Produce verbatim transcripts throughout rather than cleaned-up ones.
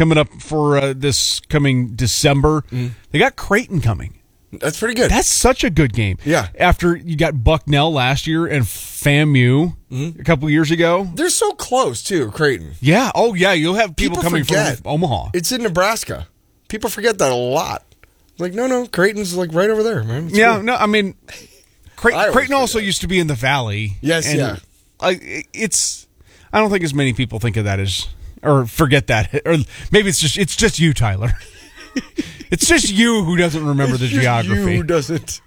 coming up for uh, this coming December. Mm. They got Creighton coming. That's pretty good. That's such a good game. Yeah. After you got Bucknell last year and FAMU mm-hmm. a couple years ago. They're so close, too, Creighton. Yeah. Oh, yeah. You'll have people, people coming forget. from Omaha. It's in Nebraska. People forget that a lot. Like, no, no, Creighton's like right over there, man. It's yeah, cool. no, I mean, Creighton, I Creighton also that. used to be in the Valley. Yes, and yeah. I, it's, I don't think as many people think of that as, or forget that. Or maybe it's just, it's just you, Tyler. It's just you who doesn't remember the geography. You who doesn't.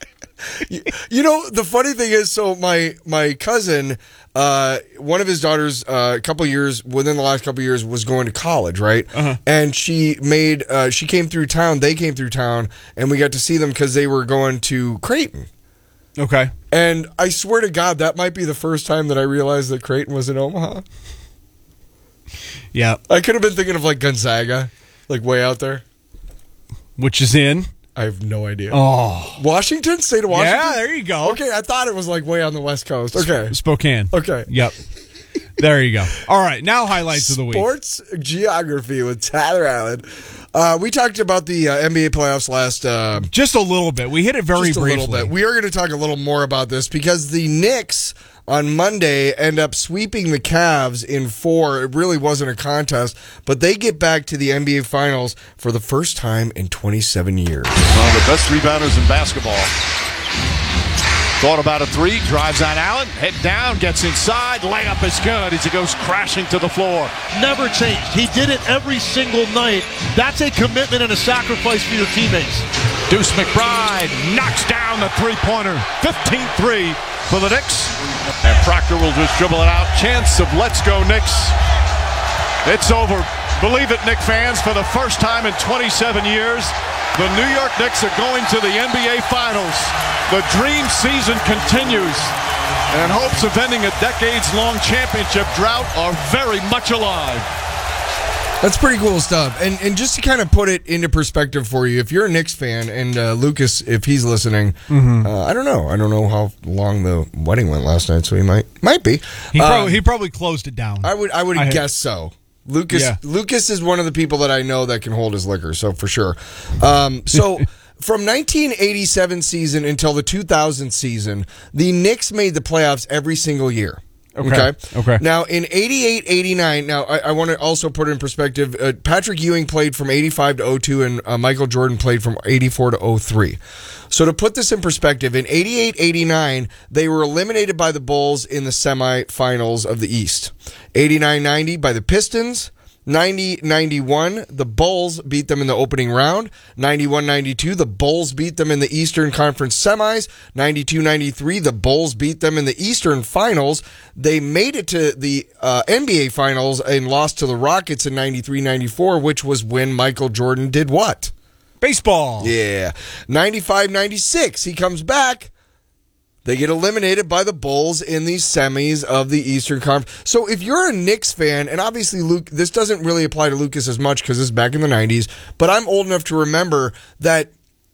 You know, the funny thing is, so my my cousin, uh, one of his daughters, uh, a couple years within the last couple of years, was going to college, right? Uh-huh. And she made, uh, she came through town. They came through town, and we got to see them because they were going to Creighton. Okay. And I swear to God, that might be the first time that I realized that Creighton was in Omaha. Yeah, I could have been thinking of like Gonzaga, like way out there. Which is in? I have no idea. Oh. Washington? State of Washington? Yeah, there you go. Okay, I thought it was like way on the West Coast. Okay. Spokane. Okay. Yep. There you go. All right, now highlights of the week. Sports geography with Tyler Allen. Uh, we talked about the uh, N B A playoffs last... Uh, just a little bit. We hit it very just a briefly. Little bit. We are going to talk a little more about this because the Knicks on Monday end up sweeping the Cavs in four. It really wasn't a contest, but they get back to the N B A Finals for the first time in twenty-seven years. One of the best rebounders in basketball. Thought about a three, drives on Allen, head down, gets inside, layup is good as he goes crashing to the floor. Never changed. He did it every single night. That's a commitment and a sacrifice for your teammates. Deuce McBride knocks down the three-pointer. fifteen three for the Knicks. And Proctor will just dribble it out. Chance of let's go Knicks. It's over. Believe it, Knick fans, for the first time in twenty-seven years, the New York Knicks are going to the N B A Finals. The dream season continues, and hopes of ending a decades-long championship drought are very much alive. That's pretty cool stuff. And and just to kind of put it into perspective for you, if you're a Knicks fan, and uh, Lucas, if he's listening, mm-hmm. uh, I don't know. I don't know how long the wedding went last night, so he might might be. He um, probably, he probably closed it down. I would I would I guess so. Lucas yeah. Lucas is one of the people that I know that can hold his liquor, so for sure. Um, so from nineteen eighty-seven season until the two thousand season, the Knicks made the playoffs every single year. Okay. Okay. okay. Now, in eighty-eight eighty-nine, now I, I want to also put it in perspective. Uh, Patrick Ewing played from eighty-five to oh two, and uh, Michael Jordan played from eighty-four to oh three. So to put this in perspective, in eighty-eight eighty-nine, they were eliminated by the Bulls in the semifinals of the East. eighty-nine ninety by the Pistons. ninety ninety-one, the Bulls beat them in the opening round. ninety-one ninety-two, the Bulls beat them in the Eastern Conference semis. ninety-two ninety-three, the Bulls beat them in the Eastern Finals. They made it to the uh, N B A Finals and lost to the Rockets in ninety-three ninety-four, which was when Michael Jordan did what? Baseball. Yeah. ninety-five ninety-six, he comes back. They get eliminated by the Bulls in the semis of the Eastern Conference. So if you're a Knicks fan, and obviously Luke, this doesn't really apply to Lucas as much because this is back in the nineties, but I'm old enough to remember that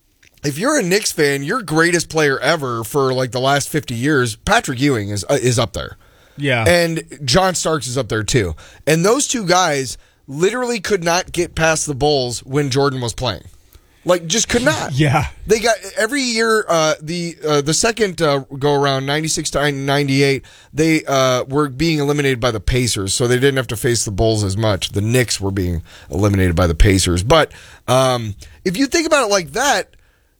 if you're a Knicks fan, your greatest player ever for like the last fifty years, Patrick Ewing is uh, is up there. Yeah. And John Starks is up there too. And those two guys literally could not get past the Bulls when Jordan was playing. Like, just could not. Yeah. They got every year, uh, the uh, the second uh, go around, ninety-six to ninety-eight, they uh, were being eliminated by the Pacers, so they didn't have to face the Bulls as much. The Knicks were being eliminated by the Pacers. But um, if you think about it like that,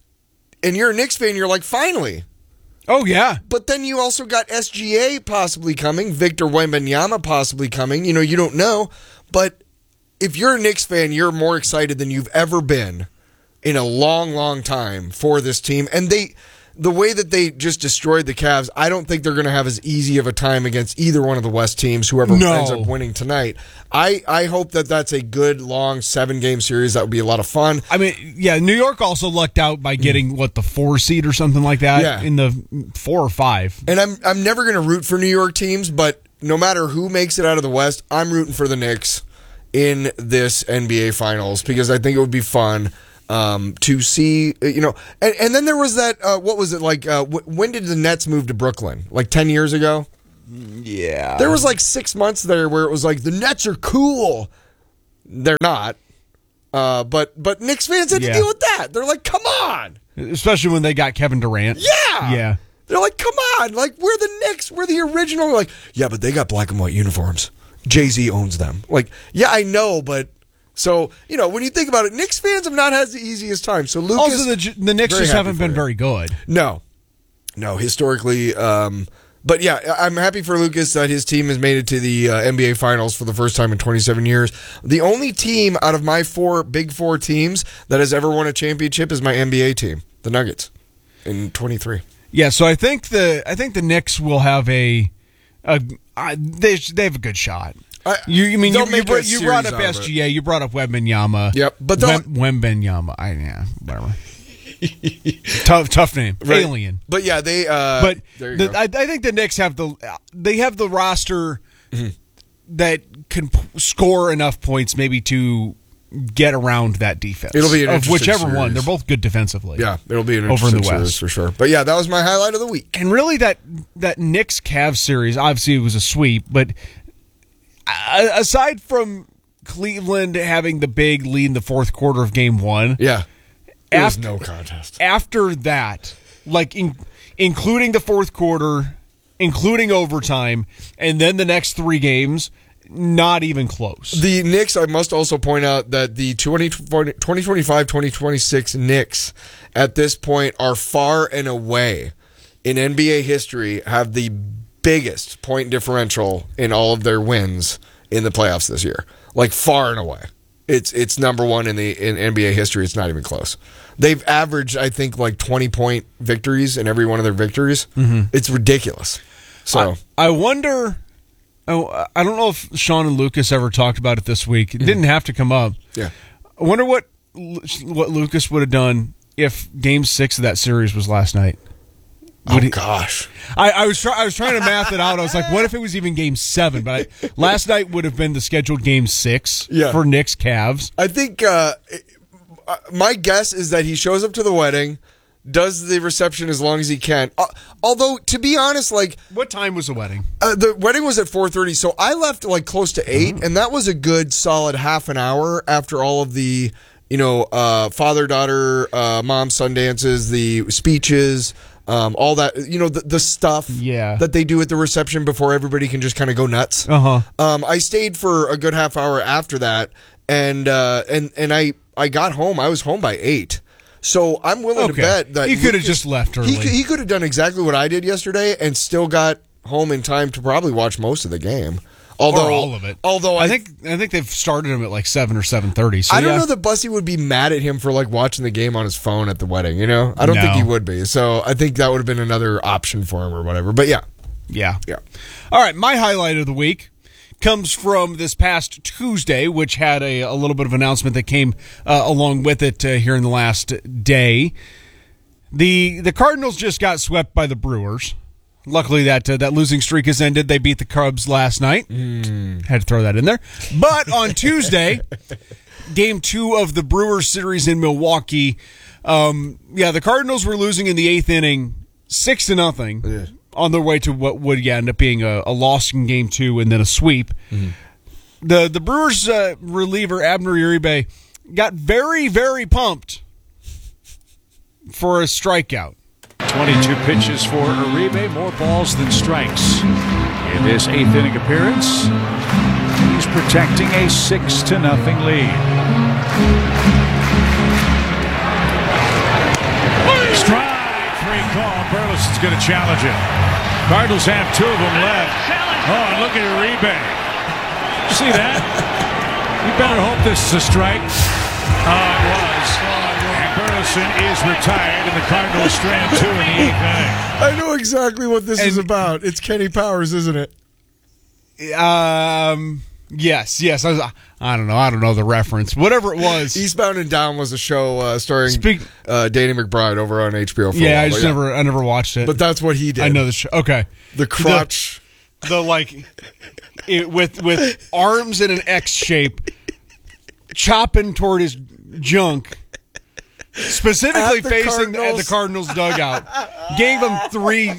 and you're a Knicks fan, you're like, finally. Oh, yeah. But then you also got S G A possibly coming, Victor Wembanyama possibly coming. You know, you don't know. But if you're a Knicks fan, you're more excited than you've ever been in a long, long time for this team. And they, the way that they just destroyed the Cavs, I don't think they're going to have as easy of a time against either one of the West teams, whoever no. ends up winning tonight. I, I hope that that's a good, long seven-game series. That would be a lot of fun. I mean, yeah, New York also lucked out by getting, what, the four seed or something like that? Yeah. In the four or five. And I'm I'm never going to root for New York teams, but no matter who makes it out of the West, I'm rooting for the Knicks in this N B A Finals because I think it would be fun. Um, to see, you know, and, and then there was that, uh, what was it, like, uh, w- when did the Nets move to Brooklyn? Like ten years ago? Yeah. There was like six months there where it was like, the Nets are cool. They're not. Uh, but but Knicks fans had Yeah. to deal with that. They're like, come on. Especially when they got Kevin Durant. Yeah. Yeah. They're like, come on. Like, we're the Knicks. We're the original. We're like, yeah, but they got black and white uniforms. Jay-Z owns them. Like, yeah, I know, but... So, you know, when you think about it, Knicks fans have not had the easiest time. So, Lucas... Also, the, the Knicks very just happy haven't for been you. very good. No. No, historically... Um, but, yeah, I'm happy for Lucas that his team has made it to the uh, N B A Finals for the first time in twenty-seven years. The only team out of my four big four teams that has ever won a championship is my N B A team, the Nuggets, in twenty-three. Yeah, so I think the I think the Knicks will have a, a uh, they they have a good shot. I- you, you mean they'll you, you, make brought, a you brought series up out of S G A, you brought up Wembanyama. Yep, but they'll- Wem, Wembanyama, I yeah, whatever. tough tough name, Right. alien. But, yeah, they... Uh, But there you the, go. I, I think the Knicks have the they have the roster that can p- score enough points maybe to get around that defense. It'll be an of interesting whichever one. series. They're both good defensively. Yeah, it'll be an over in interesting the series West for sure. But yeah, that was my highlight of the week. And really, that that Knicks Cavs series, obviously it was a sweep, but uh, aside from Cleveland having the big lead in the fourth quarter of Game One, Yeah, it was After- no contest. after that, like in, including the fourth quarter, including overtime, and then the next three games, not even close. The Knicks, I must also point out that the twenty twenty-five twenty twenty-six Knicks at this point are far and away in N B A history have the biggest point differential in all of their wins in the playoffs this year. Like far and away. It's it's number one in the in N B A history. It's not even close. They've averaged, I think, like twenty point victories in every one of their victories. Mm-hmm. It's ridiculous. So I, I wonder. Oh, I don't know if Sean and Lucas ever talked about it this week. It didn't have to come up. yeah. I wonder what what Lucas would have done if Game Six of that series was last night. Oh Would he- gosh. I, I was try, I was trying to math it out. I was like, what if it was even Game Seven? But I, last night would have been the scheduled Game Six Yeah. for Knicks Cavs. I think uh, my guess is that he shows up to the wedding, does the reception as long as he can. Uh, although, to be honest, like What time was the wedding? uh, the wedding was at four thirty, so I left like close to eight, Mm-hmm. and that was a good solid half an hour after all of the, you know, uh, father daughter, uh, mom son dances, the speeches. Um, all that, you know, the, the stuff Yeah. that they do at the reception before everybody can just kind of go nuts. Uh huh. Um, I stayed for a good half hour after that, and uh, and and I I got home. I was home by eight, so I'm willing Okay. to bet that He could have Lucas- just left He early. could, he could have done exactly what I did yesterday and still got home in time to probably watch most of the game. Although Or all of it. Although I I, think I think they've started him at like seven or seven thirty. So I don't yeah. know that Bussy would be mad at him for like watching the game on his phone at the wedding. You know, I don't think No. he would be. So I think that would have been another option for him or whatever. But yeah, Yeah. yeah. All right, my highlight of the week comes from this past Tuesday, which had a, a little bit of announcement that came uh, along with it uh, here in the last day. The the Cardinals just got swept by the Brewers. Luckily, that uh, that losing streak has ended. They beat the Cubs last night. Mm. Had to throw that in there. But on Tuesday, game two of the Brewers series in Milwaukee, um, yeah, the Cardinals were losing in the eighth inning, six to nothing, Yeah. on their way to what would yeah, end up being a, a loss in game two and then a sweep. Mm-hmm. The the Brewers uh, reliever Abner Uribe got very very pumped for a strikeout. twenty-two pitches for Uribe, more balls than strikes. In this eighth inning appearance, he's protecting a six to nothing lead. Strike three call. Burleson's going to challenge it. Cardinals have two of them left. Oh, and look at Uribe. See that? You better hope this is a strike. Oh, it was. And Burleson is retired, and the Cardinals strand two in the eighth inning. I know exactly what this is And- about. It's Kenny Powers, isn't it? Um. Yes. Yes. I, was, I don't know. I don't know the reference. Whatever it was. Eastbound and Down was a show uh, starring Speak- uh, Danny McBride over on H B O. For a yeah. while, I just but yeah. never. I never watched it. But that's what he did. I know the show. Okay. the crotch. The, the like, it, with with arms in an X shape, chopping toward his junk. Specifically At the facing Cardinals. at the Cardinals dugout, gave him three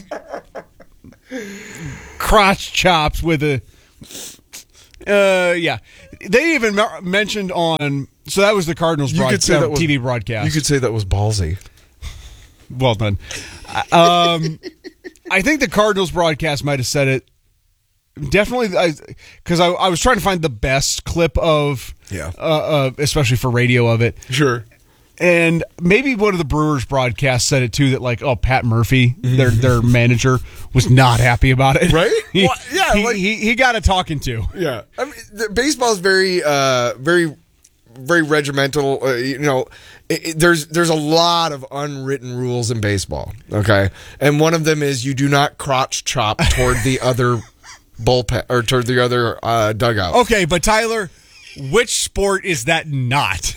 crotch chops with a. Uh, yeah, they even m- mentioned on. So that was the Cardinals You broad- could say uh, that was- T V broadcast. You could say that was ballsy. Well done. Um, I think the Cardinals broadcast might have said it. Definitely, because I, I, I was trying to find the best clip of, Yeah. uh, uh, especially for radio of it. Sure. And maybe one of the Brewers broadcasts said it too. That like, oh, Pat Murphy, their their manager, was not happy about it. Right? He, Well, yeah, he, like- he he got a talking to. Yeah, I mean, the, baseball is very, uh, very, very regimental. Uh, you know, it, it, there's there's a lot of unwritten rules in baseball. Okay, and one of them is you do not crotch chop toward the other bullpen or toward the other uh, dugout. Okay, but Tyler, which sport is that not?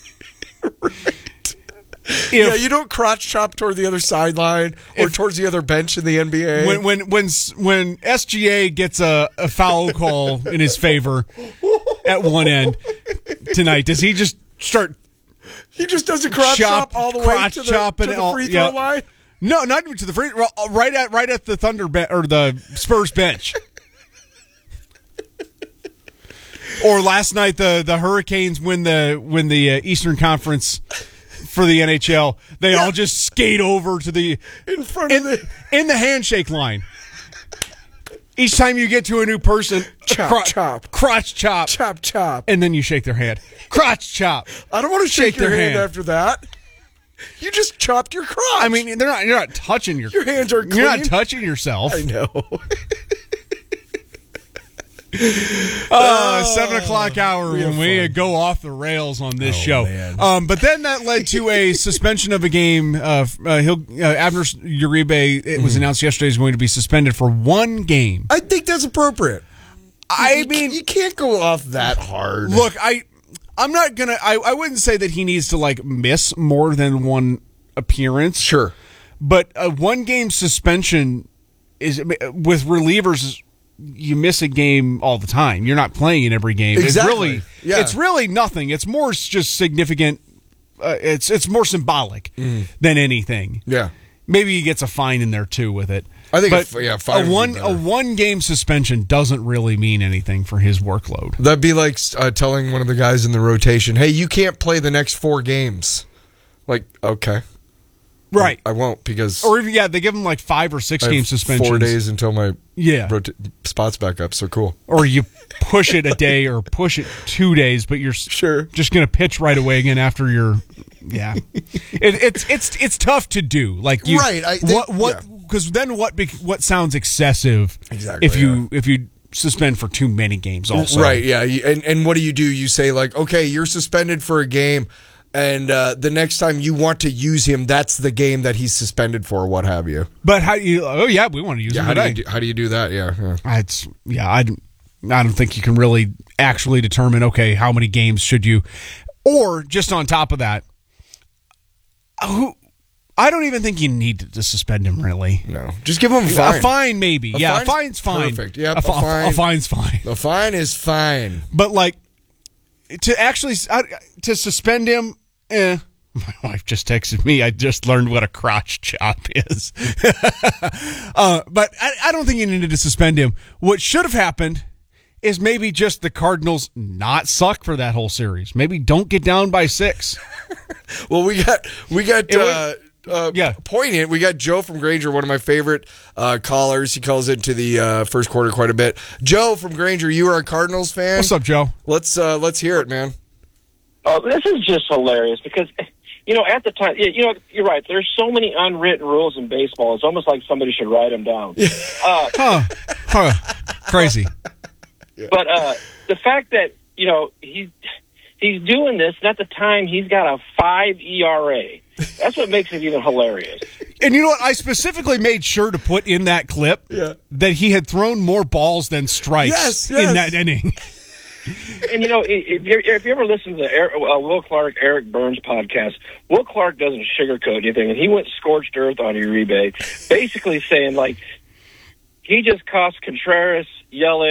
If, yeah, you don't crotch chop toward the other sideline or If- towards the other bench in the N B A. when when when when S G A gets a, a foul call in his favor at one end tonight, does he just start he just doesn't crotch chop, chop all the way crotch to the, chopping to the all- free throw yeah. line? No, not even to the free. Right at right at the Thunder bench or the Spurs bench. Or last night, the, the Hurricanes win the win the uh, Eastern Conference for the N H L. They Yeah. all just skate over to the In front in, of the in the handshake line. Each time you get to a new person, Chop, cro- chop. crotch chop, chop chop. and then you shake their hand. Crotch chop. I don't want to shake, Shake your their hand, hand. after that. You just chopped your crotch. I mean, they're not. You're not touching your. Your hands are You're not clean. touching yourself. I know. Uh, seven o'clock hour we when have we fun. go off the rails on this Oh, show. man. Um, but then that led to a suspension of a game. Uh, uh, he'll, uh, Abner Uribe, it Mm-hmm. was announced yesterday, is going to be suspended for one game. I think that's appropriate. I You- mean, you can't go off that hard. look, I, I'm not gonna. I, I wouldn't say that he needs to like miss more than one appearance. Sure. But a one game suspension is with relievers. You miss a game all the time. You're not playing in every game. Exactly. It's really, Yeah. it's really nothing. It's more just significant. Uh, it's it's more symbolic than anything. Yeah. Maybe he gets a fine in there too with it. I think but a- yeah, fine would a be one better. a one game suspension doesn't really mean anything for his workload. That'd be like uh, telling one of the guys in the rotation, hey, you can't play the next four games. Like, okay. Right. I won't because Or even yeah, they give him like five or six I have game suspensions. four days until my Yeah. rota- spots back up, so cool. Or you push it a day or push it two days, but you're s- Sure. just going to pitch right away again after your yeah. It, it's it's it's tough to do. Like you, Right, I think- what what because then what bec- what sounds excessive Exactly, if you if you suspend for too many games also. Right, yeah. You- And, and what do you do? You say, like, okay, you're suspended for a game, and uh, the next time you want to use him, that's the game that he's suspended for, or what have you. But how do you oh yeah, we want to use Yeah, him how do, today. you do, how do you do that? Yeah. yeah. It's yeah, I don't- I don't think you can really actually determine okay, how many games should you or just on top of that who I don't even think you need to, to suspend him really. No. Just give him a fine. A fine, maybe. A yeah, fine's a fine's fine. perfect. Yep, a, a fi- fine. a fine's fine. The fine is fine. But like to actually uh, to suspend him, eh. My wife just texted me. I just learned what a crotch chop is. uh, but I, I don't think you needed to suspend him. What should have happened is maybe just the Cardinals not suck for that whole series. Maybe don't get down by six. Well, we got we got It uh, uh, yeah. poignant. We got Joe from Granger, one of my favorite uh, callers. He calls into the uh, first quarter quite a bit. Joe from Granger, you are a Cardinals fan. What's up, Joe? Let's uh, let's hear it, man. Oh, this is just hilarious because, you know, at the time, yeah, you know, you're right. There's so many unwritten rules in baseball. It's almost like somebody should write them down. Uh, Huh. Huh. Crazy. but uh, the fact that, you know, he's, he's doing this, and at the time he's got a five E R A. That's what makes it even hilarious. And you know what? I specifically made sure to put in that clip Yeah. that he had thrown more balls than strikes Yes, yes. in that inning. And, you know, if you, if you ever listen to the Eric, uh, Will Clark, Eric Burns podcast, Will Clark doesn't sugarcoat anything, and he went scorched earth on Uribe, basically saying, like, he just cost Contreras, Yelich,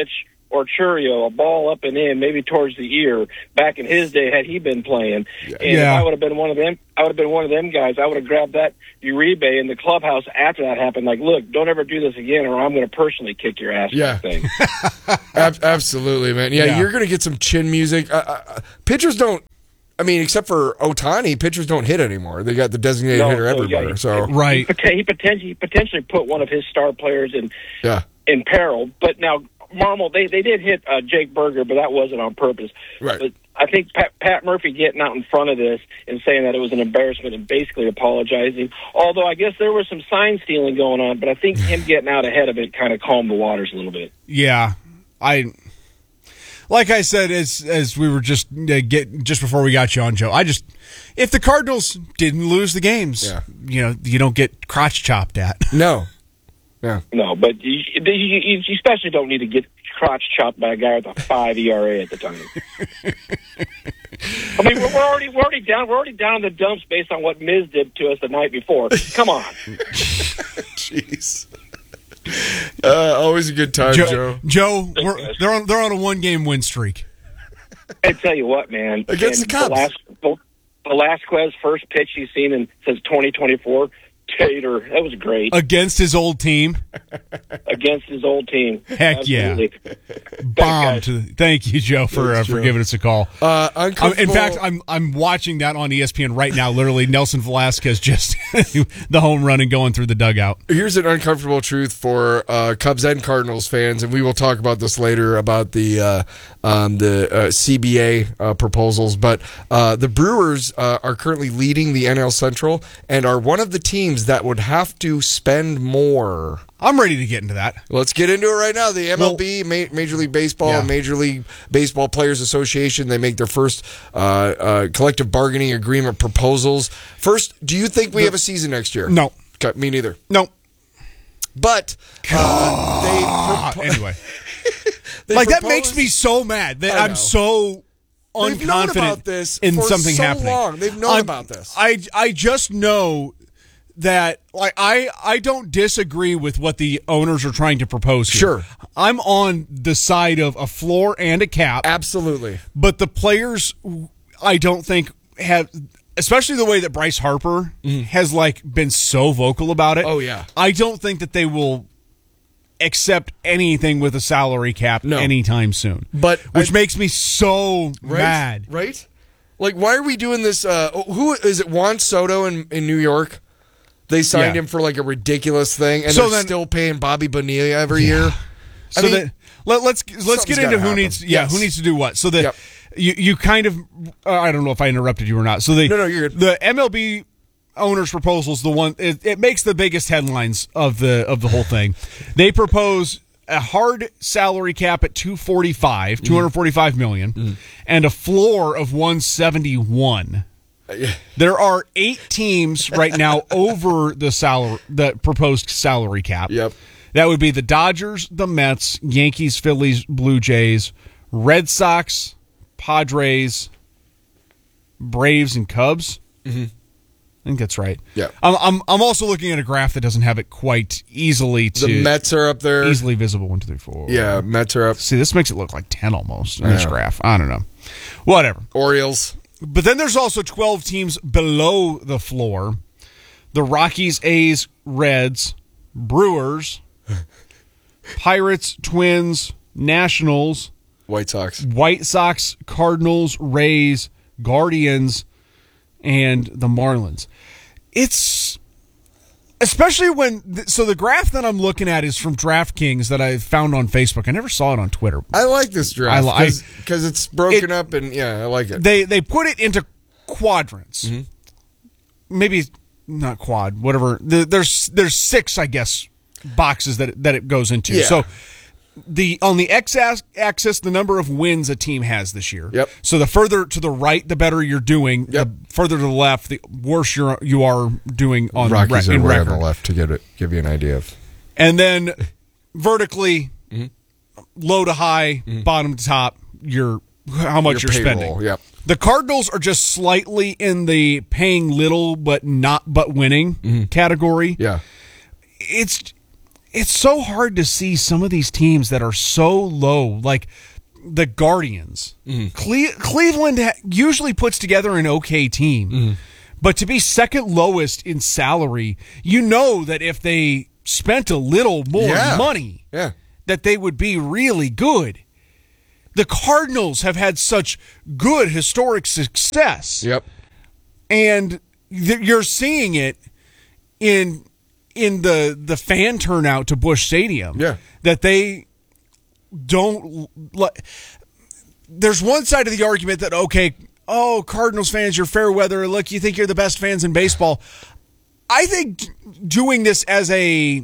or Churio, a ball up and in, maybe towards the ear, back in his day had he been playing. And Yeah. if I would have been one of them, I would have been one of them guys. I would have grabbed that Uribe in the clubhouse after that happened. Like, look, don't ever do this again, or I'm going to personally kick your ass. Yeah. Thing. Ab- absolutely, man. Yeah, Yeah. you're going to get some chin music. Uh, uh, pitchers don't, I mean, except for Ohtani, pitchers don't hit anymore. They got the designated No, hitter so, yeah, everywhere. he- So, Right. He, pot- he potentially he potentially put one of his star players in yeah. in peril. But now, Marmol, they they did hit uh, Jake Berger, but that wasn't on purpose. Right. But I think Pat, Pat Murphy getting out in front of this and saying that it was an embarrassment and basically apologizing. Although I guess there was some sign stealing going on, but I think him getting out ahead of it kind of calmed the waters a little bit. Yeah, I like I said as as we were just uh, get just before we got you on, Joe. I just if the Cardinals didn't lose the games, Yeah. you know, you don't get crotch chopped at. No. Yeah. No, but you, you, you especially don't need to get crotch chopped by a guy with a five E R A at the time. I mean, we're, we're already we're already down we're already down in the dumps based on what Miz did to us the night before. Come on. Jeez. Uh, always a good time, Joe, Joe. Joe we're, they're on they're on a one game win streak. I tell you what, man. Against and the Cubs. last, Velasquez first pitch he's seen in since twenty twenty-four. Tater, that was great Against his old team. against his old team. Heck yeah. Absolutely. Bomb guys. to thank you, Joe, for uh, Thanks, for Joe. giving us a call. Uh, Um, in uncomfortable- fact, I'm I'm watching that on E S P N right now. Literally, Nelson Velasquez just the home run and going through the dugout. Here's an uncomfortable truth for uh, Cubs and Cardinals fans, and we will talk about this later about the uh, um, the uh, C B A uh, proposals. But uh, the Brewers uh, are currently leading the N L Central and are one of the teams that would have to spend more. I'm ready to get into that. Let's get into it right now. The M L B, Ma- Major League Baseball, Yeah. and Major League Baseball Players Association, they make their first uh, uh, collective bargaining agreement proposals. First, do you think we have a season next year? No. Okay, me neither. No. But uh, they propo- Anyway, they like that propose- makes me so mad that I I'm know. so They've known unconfident about this in for something so happening. long. They've known I'm- about this. I I just know that like I I don't disagree with what the owners are trying to propose here. Sure. I'm on the side of a floor and a cap, Absolutely. but the players I don't think have, especially the way that Bryce Harper has like been so vocal about it. Mm-hmm. Oh, yeah. I don't think that they will accept anything with a salary cap No. anytime soon. But which I- makes me so Right? mad. Right? Like, why are we doing this? Uh, who is it? Juan Soto in, in New York? They signed Yeah. him for like a ridiculous thing, and So they're then- still paying Bobby Bonilla every year. So I mean, that let, let's let's something's get into gotta who happen. needs yeah Yes. who needs to do what. So that Yep. you you kind of uh, I don't know if I interrupted you or not. So the No, no, you're good. the M L B owners proposal is the one it, it makes the biggest headlines of the of the whole thing. They propose a hard salary cap at two forty-five, Mm-hmm. two hundred forty-five million, and a floor of one seventy-one. There are eight teams right now over the salary, the proposed salary cap. Yep. That would be the Dodgers, the Mets, Yankees, Phillies, Blue Jays, Red Sox, Padres, Braves, and Cubs. Mm-hmm. I think that's right. Yeah. I'm, I'm I'm also looking at a graph that doesn't have it quite easily to the Mets are up there. easily visible. One, two, three, four. Yeah, Mets are up. See, this makes it look like ten almost in this Yeah. graph. I don't know. Whatever. Orioles. But then there's also twelve teams below the floor. The Rockies, A's, Reds, Brewers, Pirates, Twins, Nationals, White Sox. White Sox, Cardinals, Rays, Guardians, and the Marlins. It's especially when so the graph that I'm looking at is from DraftKings that I found on Facebook. I never saw it on Twitter. I like this draft I li- because it's broken it- up and yeah, I like it. They they put it into quadrants. Mm-hmm. Maybe not quad, whatever. The, there's there's six, I guess, boxes that it, that it goes into. Yeah. So the on the x-axis, the number of wins a team has this year. Yep. So the further to the right, the better you're doing. Yep. The further to the left, the worse you're you are doing on Rockies re- are in way on record. the left to get it, give you an idea of. And then vertically, Mm-hmm. low to high, bottom to top, your how much Your you're payroll, spending. yep. The Cardinals are just slightly in the paying little but not but winning category. Yeah. It's it's so hard to see some of these teams that are so low, like the Guardians. Mm-hmm. Cle- Cleveland ha- usually puts together an okay team, mm-hmm. but to be second lowest in salary, you know that if they spent a little more yeah. money, yeah. that they would be really good. The Cardinals have had such good historic success. Yep. And th- you're seeing it in in the the fan turnout to Busch Stadium. Yeah. That they don't like. There's one side of the argument that, okay, oh, Cardinals fans, you're fair weather. Look, you think you're the best fans in baseball. I think doing this as a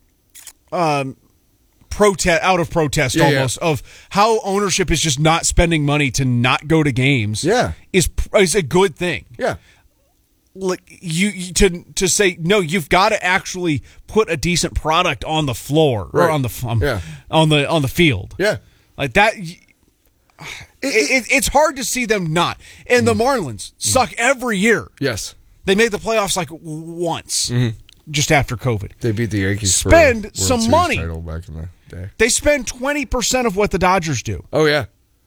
um, protest, out of protest yeah, almost, yeah. of how ownership is just not spending money to not go to games yeah. is is a good thing. Yeah. Like you, you to to say no, you've got to actually put a decent product on the floor right. or on the um, yeah. on the on the field. Yeah, like that. It, it, it's hard to see them not. And the Marlins suck every year. Yes, they made the playoffs like once, mm-hmm. just after COVID. They beat the Yankees. Spend for a some World money. Series title back in the day. They spend twenty percent of what the Dodgers do. Oh yeah,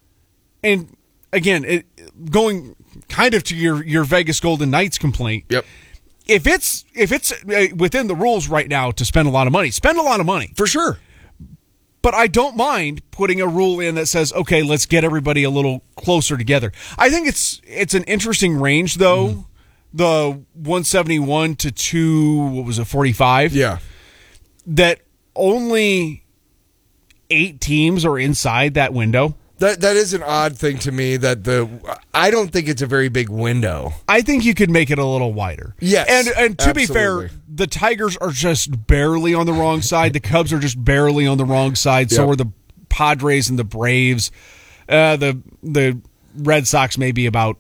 and again, it, going kind of to your, your Vegas Golden Knights complaint. Yep. If it's if it's within the rules right now to spend a lot of money, spend a lot of money. For sure. But I don't mind putting a rule in that says, okay, let's get everybody a little closer together. I think it's it's an interesting range, though. Mm. The one seventy-one to two, what was it, forty-five? Yeah. That only eight teams are inside that window. That that is an odd thing to me. That the I don't think it's a very big window. I think you could make it a little wider. Yes, and and to absolutely. be fair, the Tigers are just barely on the wrong side. The Cubs are just barely on the wrong side. So yep. are the Padres and the Braves. Uh, the the Red Sox may be about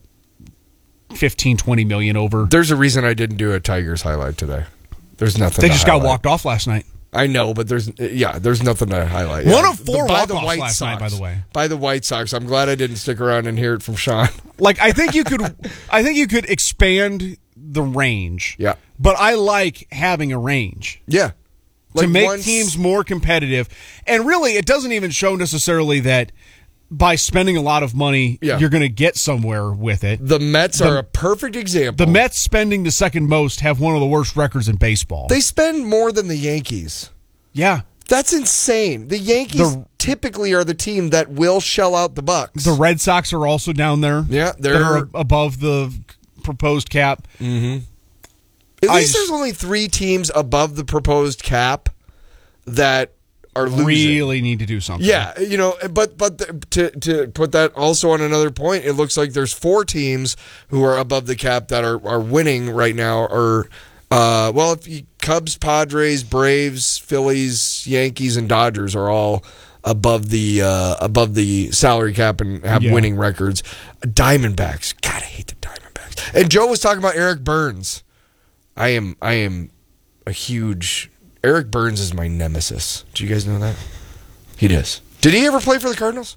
fifteen, twenty million over. There's a reason I didn't do a Tigers highlight today. There's nothing. They to just highlight. got walked off last night. I know, but there's yeah, there's nothing to highlight. One yeah. of four by the walk-offs White last Sox, night, by the way. By the White Sox. I'm glad I didn't stick around and hear it from Sean. Like I think you could, I think you could expand the range. Yeah, but I like having a range. Yeah, like to make once, teams more competitive, and really, it doesn't even show necessarily that by spending a lot of money, yeah. you're going to get somewhere with it. The Mets the, are a perfect example. The Mets, spending the second most, have one of the worst records in baseball. They spend more than the Yankees. Yeah. That's insane. The Yankees the, typically are the team that will shell out the bucks. The Red Sox are also down there. Yeah, they're they're above the proposed cap. Mm-hmm. At I least just, there's only three teams above the proposed cap that are losing. Really need to do something. Yeah, you know, but but the, to to put that also on another point, it looks like there's four teams who are above the cap that are, are winning right now. Or uh, well, if you, Cubs, Padres, Braves, Phillies, Yankees, and Dodgers are all above the uh, above the salary cap and have yeah. winning records. Diamondbacks, God, I hate the Diamondbacks. And Joe was talking about Eric Burns. I am I am a huge. Eric Burns is my nemesis. Do you guys know that? He does. Did he ever play for the Cardinals?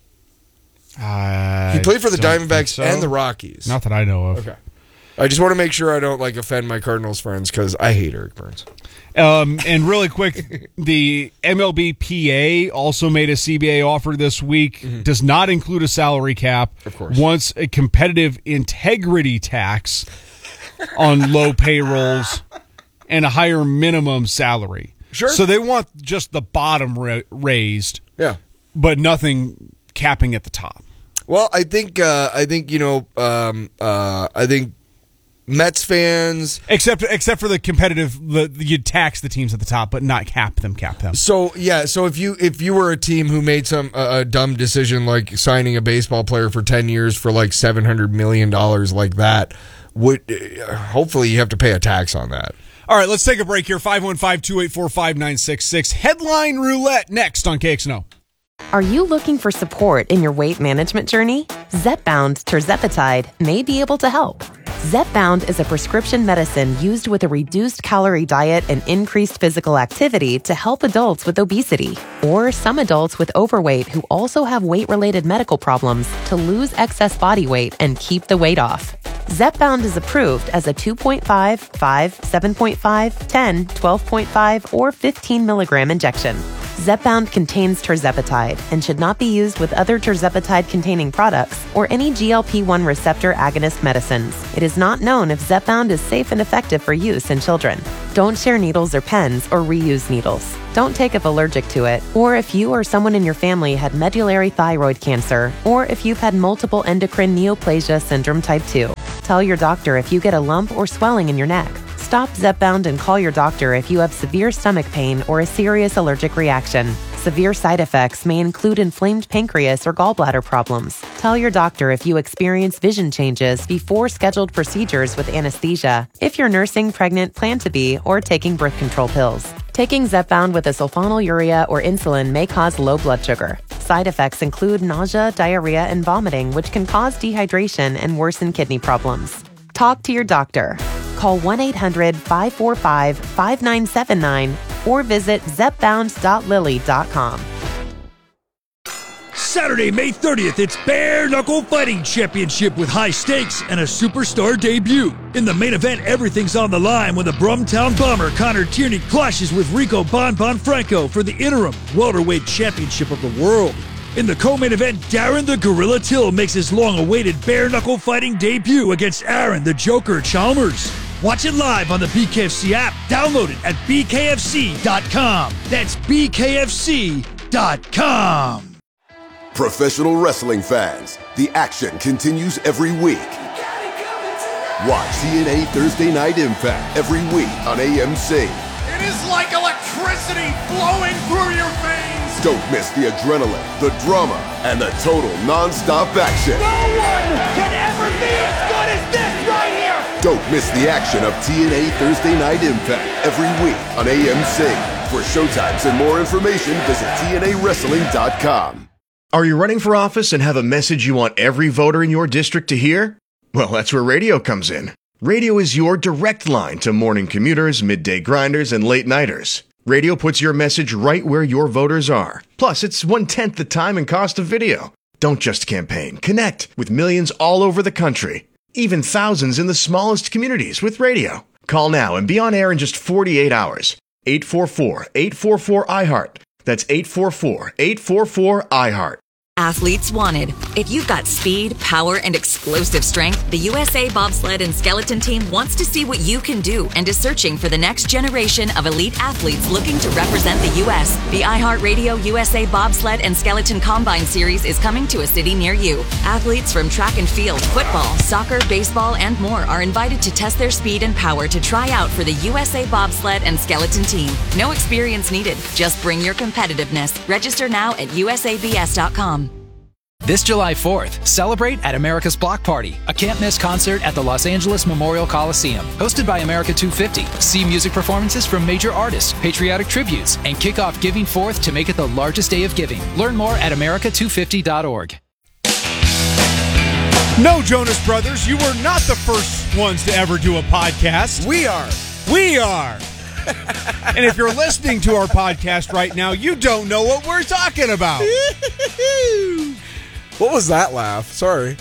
I he played for the Diamondbacks so. and the Rockies. Not that I know of. Okay. I just want to make sure I don't like offend my Cardinals friends because I hate Eric Burns. Um, and really quick, the M L B P A also made a C B A offer this week. Mm-hmm. Does not include a salary cap. Of course. Wants a competitive integrity tax on low payrolls and a higher minimum salary. Sure. So they want just the bottom ra- raised. Yeah. But nothing capping at the top. Well, I think uh, I think you know um, uh, I think Mets fans, except except for the competitive, the, you'd tax the teams at the top, but not cap them. Cap them. So yeah, so if you if you were a team who made some uh, a dumb decision like signing a baseball player for ten years for like seven hundred million dollars like that, would uh, hopefully you have to pay a tax on that. All right, let's take a break here. five one five, two eight four, five nine six six. Headline Roulette next on K X N O. Are you looking for support in your weight management journey? Zepbound Tirzepatide may be able to help. Zepbound is a prescription medicine used with a reduced calorie diet and increased physical activity to help adults with obesity or some adults with overweight who also have weight-related medical problems to lose excess body weight and keep the weight off. Zepbound is approved as a two point five, five, seven point five, ten, twelve point five, or fifteen milligram injection. Zepbound contains tirzepatide and should not be used with other tirzepatide-containing products or any G L P one receptor agonist medicines. It is not known if Zepbound is safe and effective for use in children. Don't share needles or pens or reuse needles. Don't take if allergic to it, or if you or someone in your family had medullary thyroid cancer, or if you've had multiple endocrine neoplasia syndrome type two. Tell your doctor if you get a lump or swelling in your neck. Stop Zepbound and call your doctor if you have severe stomach pain or a serious allergic reaction. Severe side effects may include inflamed pancreas or gallbladder problems. Tell your doctor if you experience vision changes before scheduled procedures with anesthesia, if you're nursing, pregnant, plan to be, or taking birth control pills. Taking Zepbound with a sulfonylurea or insulin may cause low blood sugar. Side effects include nausea, diarrhea, and vomiting, which can cause dehydration and worsen kidney problems. Talk to your doctor. Call one eight hundred, five four five, five nine seven nine or visit zepbound dot lilly dot com. Saturday, May thirtieth, it's Bare Knuckle Fighting Championship with high stakes and a superstar debut. In the main event, everything's on the line when the Brumtown Bomber Connor Tierney clashes with Rico Bon Bon Franco for the interim welterweight championship of the world. In the co-main event, Darren the Gorilla Till makes his long-awaited bare knuckle fighting debut against Aaron the Joker Chalmers. Watch it live on the B K F C app. Download it at b k f c dot com. That's b k f c dot com. Professional wrestling fans, the action continues every week. Watch T N A Thursday Night Impact every week on A M C. It is like electricity flowing through your veins. Don't miss the adrenaline, the drama, and the total non-stop action. No one can ever be as good as this right here. Don't miss the action of T N A Thursday Night Impact every week on A M C. For showtimes and more information, visit T N A wrestling dot com. Are you running for office and have a message you want every voter in your district to hear? Well, that's where radio comes in. Radio is your direct line to morning commuters, midday grinders, and late-nighters. Radio puts your message right where your voters are. Plus, it's one-tenth the time and cost of video. Don't just campaign. Connect with millions all over the country. Even thousands in the smallest communities with radio. Call now and be on air in just forty-eight hours. eight four four, eight four four, I heart. That's eight four four, eight four four, I heart. Athletes wanted. If you've got speed, power, and explosive strength, the U S A Bobsled and Skeleton Team wants to see what you can do and is searching for the next generation of elite athletes looking to represent the U S The iHeartRadio U S A Bobsled and Skeleton Combine Series is coming to a city near you. Athletes from track and field, football, soccer, baseball, and more are invited to test their speed and power to try out for the U S A Bobsled and Skeleton Team. No experience needed. Just bring your competitiveness. Register now at u s a b s dot com. This July fourth, celebrate at America's Block Party, a can't-miss concert at the Los Angeles Memorial Coliseum. Hosted by America two fifty. See music performances from major artists, patriotic tributes, and kick off Giving Fourth to make it the largest day of giving. Learn more at america two fifty dot org. No, Jonas Brothers, you were not the first ones to ever do a podcast. We are. We are. And if you're listening to our podcast right now, you don't know what we're talking about. What was that laugh? Sorry.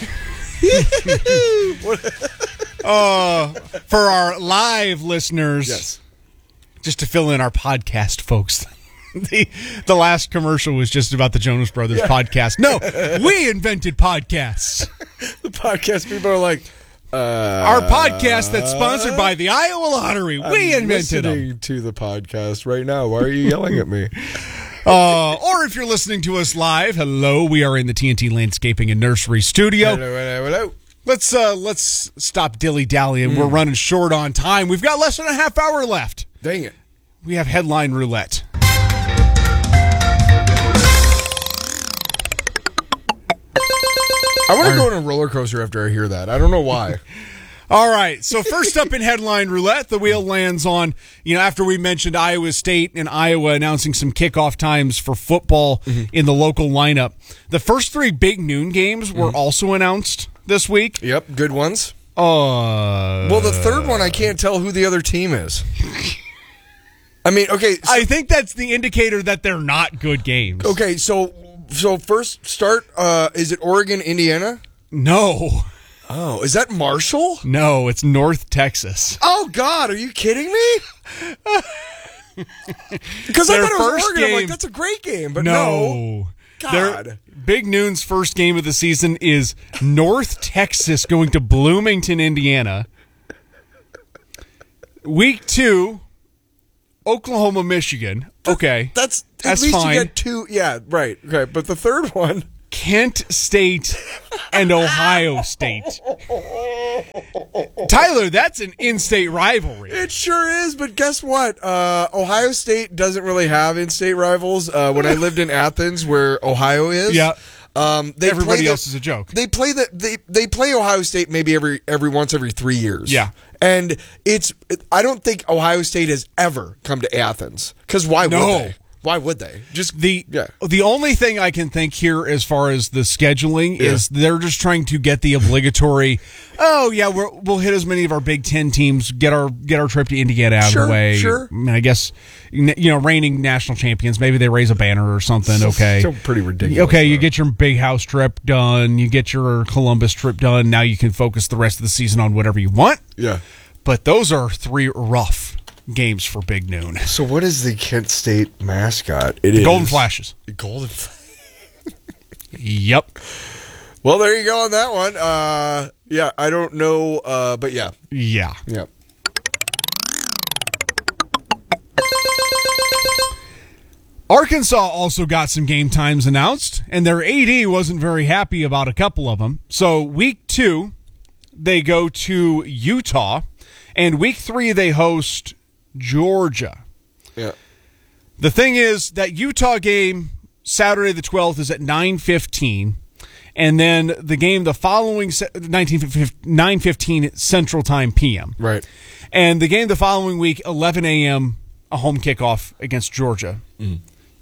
uh, for our live listeners, yes. Just to fill in our podcast folks, the the last commercial was just about the Jonas Brothers yeah. podcast. No, we invented podcasts. The podcast people are like, uh, our podcast that's sponsored by the Iowa Lottery. I'm we invented listening them. To the podcast right now. Why are you yelling at me? Uh, or if you're listening to us live, hello, we are in the T N T Landscaping and Nursery studio. Hello, hello, hello. Let's uh, let's stop dilly-dallying. Mm. We're running short on time. We've got less than a half hour left. Dang it. We have headline roulette. I want to go on a roller coaster after I hear that. I don't know why. All right, so first up in headline roulette, the wheel lands on, you know, after we mentioned Iowa State and Iowa announcing some kickoff times for football mm-hmm. in the local lineup. The first three big noon games were mm-hmm. also announced this week. Yep, good ones. Uh, well, the third one, I can't tell who the other team is. I mean, okay. So, I think that's the indicator that they're not good games. Okay, so so first start, uh, is it Oregon, Indiana? No. Oh, is that Marshall? No, it's North Texas. Oh, God, are you kidding me? Because I Their thought it was first Oregon. I'm like, game- that's a great game, but no. no. God. Their Big Noon's first game of the season is North Texas going to Bloomington, Indiana. Week two, Oklahoma, Michigan. Okay. That's, at That's least fine. you get two. Yeah, right. Okay, but the third one. Kent State and Ohio State. Tyler, that's an in-state rivalry. It sure is, but guess what? Uh, Ohio State doesn't really have in-state rivals. Uh, when I lived in Athens, where Ohio is, Yeah. um, they Everybody play the- else is a joke. They play the they they play Ohio State maybe every every once every three years. Yeah. and it's I don't think Ohio State has ever come to Athens because why No. would they? Why would they? Just The yeah. the only thing I can think here as far as the scheduling Yeah. is they're just trying to get the obligatory, oh yeah, we're, we'll hit as many of our Big Ten teams, get our get our trip to Indiana out Sure, of the way. sure. I mean, I guess you know, reigning national champions, maybe they raise a banner or something. Okay, Still pretty ridiculous. Okay, you get your big house trip done, you get your Columbus trip done. Now you can focus the rest of the season on whatever you want. Yeah. But those are three rough games for Big Noon. So what is the Kent State mascot? It The is Golden Flashes. Golden. Yep. Well, there you go on that one. Uh, yeah, I don't know, uh, but yeah, Yeah. yeah. Arkansas also got some game times announced, and their A D wasn't very happy about a couple of them. So week two, they go to Utah, and week three, they host Georgia. Yeah. The thing is that Utah game, Saturday the twelfth, is at nine fifteen, and then the game the following nine fifteen Central Time P M. Right. And the game the following week, eleven a.m., a home kickoff against Georgia. Mm.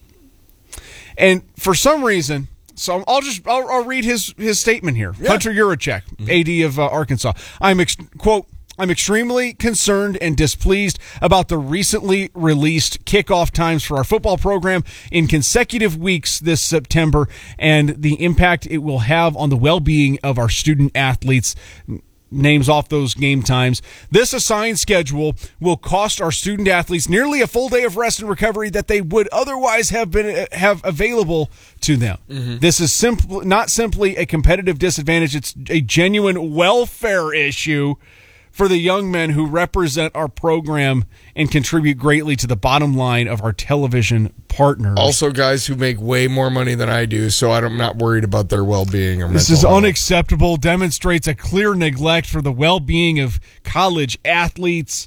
And for some reason, so I'll just I'll, I'll read his his statement here. Yeah. Hunter Yurachek, Mm-hmm. A D of uh, Arkansas. I'm ex- quote. I'm extremely concerned and displeased about the recently released kickoff times for our football program in consecutive weeks this September and the impact it will have on the well-being of our student athletes. Names off those game times. This assigned schedule will cost our student athletes nearly a full day of rest and recovery that they would otherwise have been have available to them. Mm-hmm. This is simple, not simply a competitive disadvantage. It's a genuine welfare issue for the young men who represent our program and contribute greatly to the bottom line of our television partners. Also, guys who make way more money than I do, so I'm not worried about their well-being. Or This mental is health. unacceptable, demonstrates a clear neglect for the well-being of college athletes.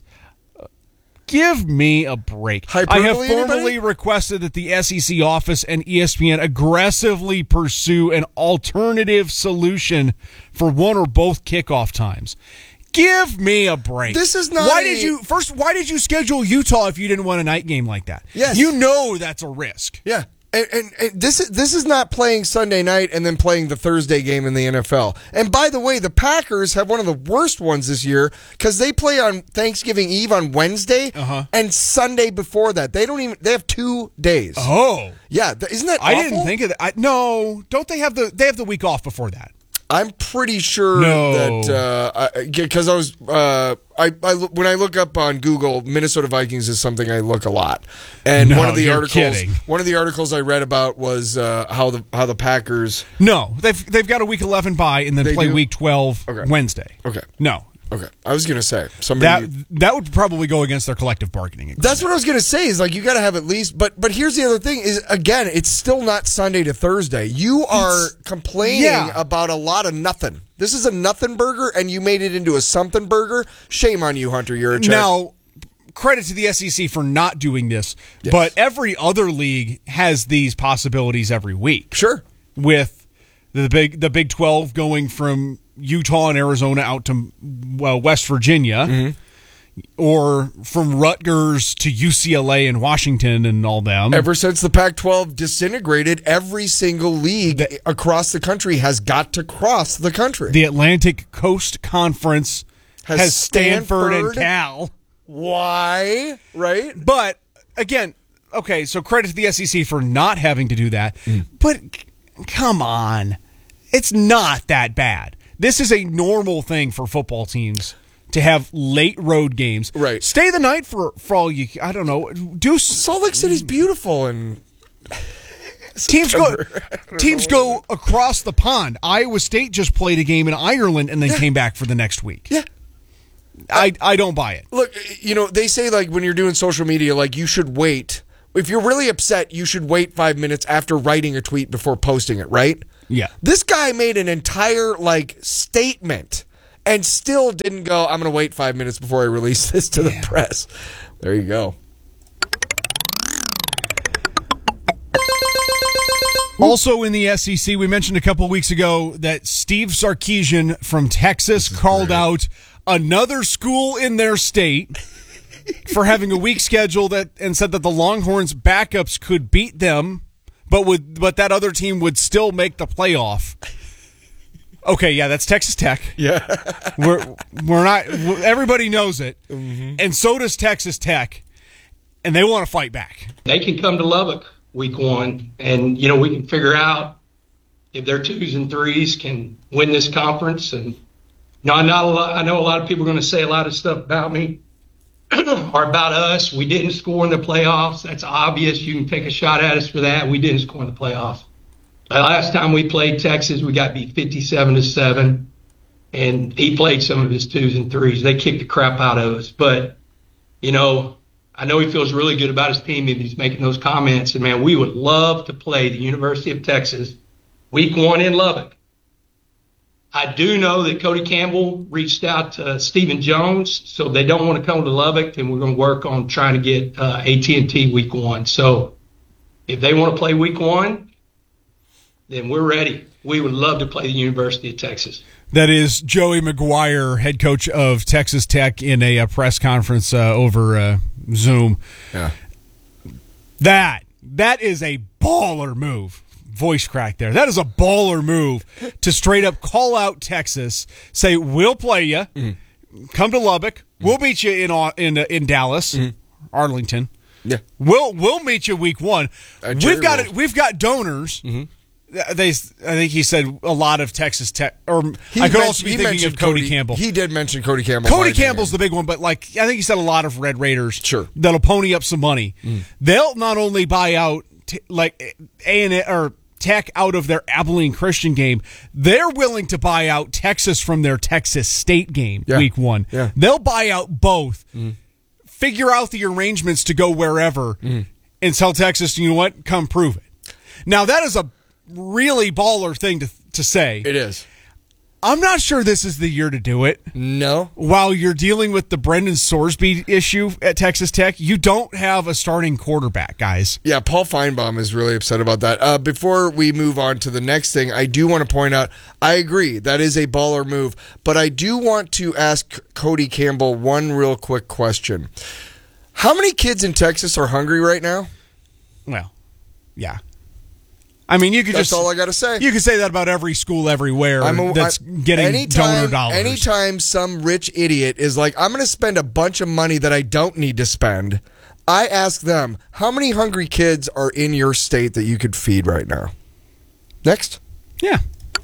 Give me a break. I have Hyperbole, formally anybody? requested that the S E C office and E S P N aggressively pursue an alternative solution for one or both kickoff times. Give me a break. This is not Why a- did you first? Why did you schedule Utah if you didn't want a night game like that? Yes. You know that's a risk. Yeah. And, and, and this is this is not playing Sunday night and then playing the Thursday game in the N F L. And by the way, the Packers have one of the worst ones this year because they play on Thanksgiving Eve on Wednesday Uh-huh. and Sunday before that. They don't even. They have two days. Oh, Yeah, th- isn't that? I awful? didn't think of that. I, no, don't they have the? They have the week off before that. I'm pretty sure No. that because uh, I was uh, I, I when I look up on Google, Minnesota Vikings is something I look a lot, and No, one of the you're articles kidding. one of the articles I read about was uh, how the how the Packers. No, they've they've got a week eleven bye and then They play do? week twelve Okay. Wednesday. Okay, No, okay, I was gonna say somebody. that that would probably go against their collective bargaining agreement. That's what I was gonna say. Is like you got to have at least. But but here's the other thing: is again, it's still not Sunday to Thursday. You are complaining yeah. about a lot of nothing. This is a nothing burger, and you made it into a something burger. Shame on you, Hunter. You're a check. Now, credit to the S E C for not doing this, Yes. but every other league has these possibilities every week. Sure. With the big the Big twelve going from Utah and Arizona out to well, West Virginia, Mm-hmm. or from Rutgers to U C L A and Washington and all them. Ever since the Pac twelve disintegrated, every single league across the country has got to cross the country. The Atlantic Coast Conference Has has, Stanford, and Stanford- Cal. Why? Right? But again, okay, so credit to the S E C for not having to do that. Mm. But c- come on, it's not that bad. This is a normal thing for football teams to have late road games. Right. Stay the night for, for all you, I don't know. Do Salt Lake City's beautiful and teams go teams go across the pond. Iowa State just played a game in Ireland and then yeah. came back for the next week. Yeah. I, I don't buy it. Look, you know, they say like when you're doing social media, like you should wait. If you're really upset, you should wait five minutes after writing a tweet before posting it, right? Yeah. This guy made an entire like statement and still didn't go, I'm going to wait five minutes before I release this to yeah. the press. There you go. Also in the S E C, we mentioned a couple weeks ago that Steve Sarkisian from Texas called great. out another school in their state for having a weak schedule that and said that the Longhorns backups could beat them, but would but that other team would still make the playoff. Okay, yeah, that's Texas Tech. Yeah. we're we're not everybody knows it. Mm-hmm. And so does Texas Tech. And they want to fight back. They can come to Lubbock week one, and you know we can figure out if their twos and threes can win this conference. And no, not a lot, I know a lot of people are going to say a lot of stuff about me or about us. We didn't score in the playoffs. That's obvious. You can take a shot at us for that. We didn't score in the playoffs. The last time we played Texas, we got beat fifty-seven to seven, and he played some of his twos and threes. They kicked the crap out of us, but you know. I know he feels really good about his team if he's making those comments. And, man, we would love to play the University of Texas week one in Lubbock. I do know that Cody Campbell reached out to Stephen Jones, so they don't want to come to Lubbock, and we're going to work on trying to get uh, A T and T week one. So if they want to play week one, then we're ready. We would love to play the University of Texas. That is Joey McGuire, head coach of Texas Tech, in a, a press conference uh, over uh, Zoom. Yeah. That, that is a baller move. Voice crack there. That is a baller move to straight up call out Texas, say, we'll play you, mm-hmm. come to Lubbock, mm-hmm. we'll beat you in in, in Dallas, mm-hmm. Arlington. Yeah. We'll we'll meet you week one. Uh, we've got it. We've got donors. Mm-hmm. They, I think he said a lot of Texas Tech, or he I could mentioned, also be thinking of Cody, Cody Campbell. He did mention Cody Campbell. Cody Campbell's the big one, but like I think he said a lot of Red Raiders. Sure, that'll pony up some money. Mm. They'll not only buy out t- like A and or Tech out of their Abilene Christian game, they're willing to buy out Texas from their Texas State game yeah. week one. Yeah. They'll buy out both. Mm. Figure out the arrangements to go wherever, mm. and tell Texas, you know what, come prove it. Now that is a really baller thing to to say. It is. I'm not sure this is the year to do it. No. While you're dealing with the Brendan Sorsby issue at Texas Tech, you don't have a starting quarterback, guys. Yeah, Paul Feinbaum is really upset about that. Uh, before we move on to the next thing, I do want to point out, I agree, that is a baller move, but I do want to ask Cody Campbell one real quick question. How many kids in Texas are hungry right now? Well, yeah. I mean, you could that's just. That's all I got to say. You could say that about every school everywhere I'm a, that's I, getting anytime, donor dollars. Anytime some rich idiot is like, I'm going to spend a bunch of money that I don't need to spend, I ask them, how many hungry kids are in your state that you could feed right now? Next. Yeah.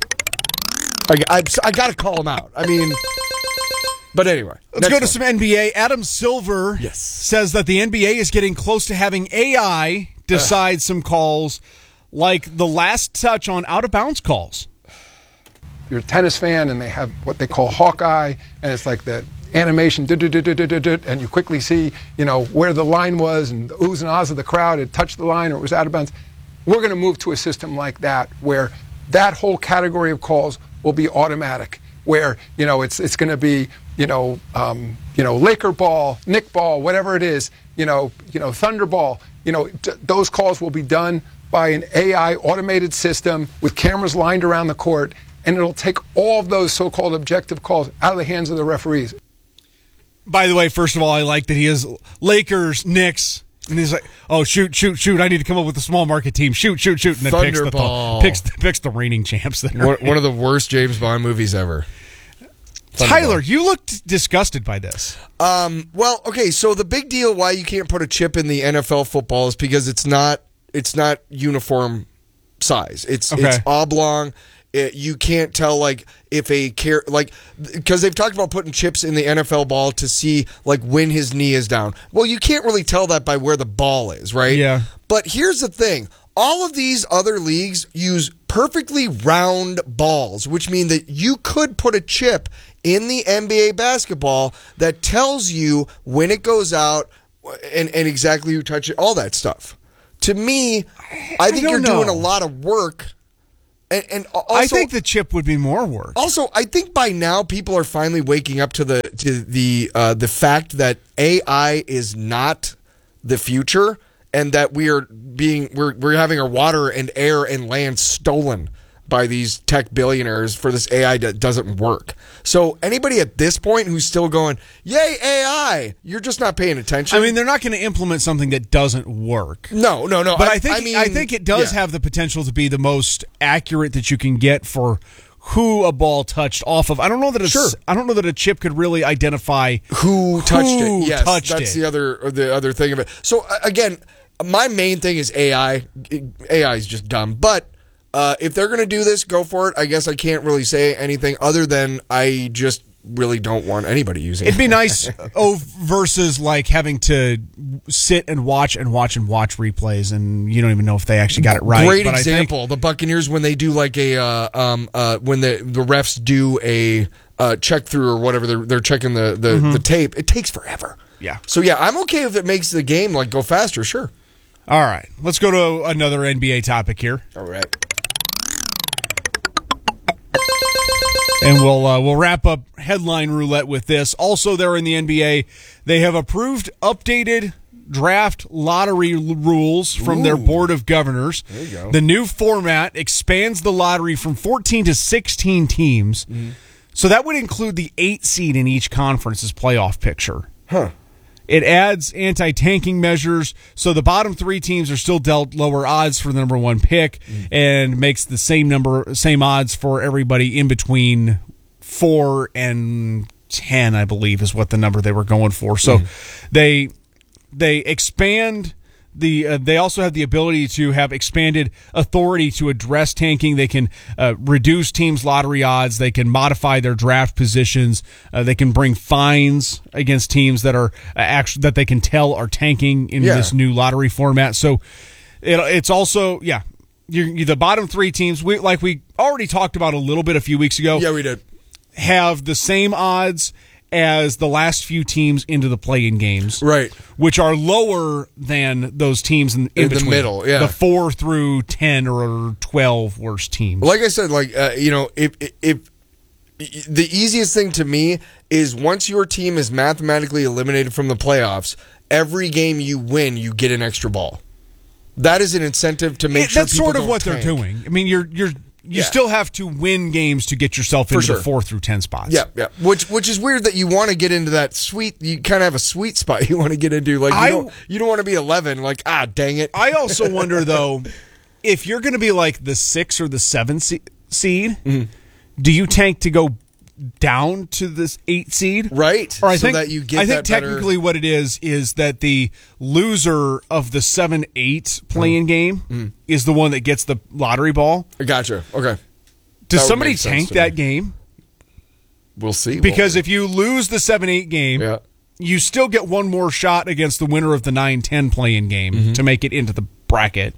I, I, I got to call them out. I mean, but anyway. Let's go to one. some N B A. Adam Silver yes. says that the N B A is getting close to having A I decide uh. some calls, like the last touch on out-of-bounds calls. You're a tennis fan, and they have what they call Hawkeye, and it's like the animation, and you quickly see, you know, where the line was, and the oohs and ahs of the crowd had touched the line or it was out of bounds. We're going to move to a system like that, where that whole category of calls will be automatic, where, you know, it's it's going to be, you know, um, you know, Laker ball, Nick ball, whatever it is, you know, you know, Thunder ball, you know, d- those calls will be done by an A I automated system with cameras lined around the court, and it'll take all of those so-called objective calls out of the hands of the referees. By the way, first of all, I like that he has Lakers, Knicks, and he's like, oh, shoot, shoot, shoot, I need to come up with a small market team. Shoot, shoot, shoot, and then picks the, th- picks, picks the reigning champs there. One, one of the worst James Bond movies ever. Tyler, you looked disgusted by this. Um, well, okay, so the big deal why you can't put a chip in the N F L football is because it's not It's not uniform size. It's okay. it's oblong. it, you can't tell like if a care like because they've talked about putting chips in the N F L ball to see like when his knee is down. Well, you can't really tell that by where the ball is, right? Yeah. But here's the thing. All of these other leagues use perfectly round balls, which mean that you could put a chip in the N B A basketball that tells you when it goes out and, and exactly who touched it, all that stuff. To me, I think I you're know. doing a lot of work. And, and also, I think the chip would be more work. Also, I think by now people are finally waking up to the to the uh, the fact that A I is not the future, and that we are being we're we're having our water and air and land stolen by these tech billionaires for this A I that doesn't work. So anybody at this point who's still going, "Yay A I," you're just not paying attention. I mean, they're not going to implement something that doesn't work. No, no, no. But I, I think I, mean, I think it does yeah. have the potential to be the most accurate that you can get for who a ball touched off of. I don't know that a, Sure. I don't know that a chip could really identify who touched who it. Yes, touched that's it. the other the other thing of it. So uh, again, my main thing is A I. A I is just dumb, but uh, if they're going to do this, go for it. I guess I can't really say anything other than I just really don't want anybody using it. It'd be nice oh, versus like having to sit and watch and watch and watch replays, and you don't even know if they actually got it right. Great But I think- example: the Buccaneers when they do like a uh, um uh when the the refs do a uh, check through or whatever they're they're checking the the, Mhm. the tape. It takes forever. Yeah. So yeah, I'm okay if it makes the game like go faster. Sure. All right, let's go to another N B A topic here. All right. And we'll uh, we'll wrap up headline roulette with this. Also, there in the N B A, they have approved updated draft lottery l- rules from their Ooh. board of governors. There you go. The new format expands the lottery from fourteen to sixteen teams. Mm-hmm. So that would include the eight seed in each conference's playoff picture. Huh. It adds anti-tanking measures, so the bottom three teams are still dealt lower odds for the number one pick, Mm. and makes the same number, same odds for everybody in between four and ten, I believe, is what the number they were going for. So Mm. they they expand the. Uh, they also have the ability to have expanded authority to address tanking. They can uh, reduce teams' lottery odds. They can modify their draft positions. Uh, they can bring fines against teams that are uh, actually that they can tell are tanking in Yeah. this new lottery format. So it, it's also yeah. You're, you're the bottom three teams, we, like we already talked about a little bit a few weeks ago. Yeah, we did. Have the same odds as the last few teams into the play-in games, right? Which are lower than those teams in, in, In the between. middle, yeah. The four through ten or twelve worst teams. Like I said, like uh, you know, if, if if the easiest thing to me is once your team is mathematically eliminated from the playoffs, every game you win, you get an extra ball. That is an incentive to make It- sure that's people sort of don't what tank. they're doing. I mean, you're you're you Yeah. still have to win games to get yourself For into sure. the four through ten spots. Yeah, yeah. Which which is weird that you want to get into that sweet. You kind of have a sweet spot you want to get into. Like you I- don't you don't want to be eleven. Like ah, dang it. I also wonder though, if you're going to be like the six or the seven se- seed, Mm-hmm. do you tank to go down to this eight seed? Right. Or I So think that you get I think that better- technically what it is is that the loser of the seven eight playing game is the one that gets the lottery ball. Gotcha. Okay. Does That would somebody make sense tank to that me. game? We'll see. Because if you lose the seven eight game, Yeah. you still get one more shot against the winner of the nine ten playing game Mm-hmm. to make it into the bracket.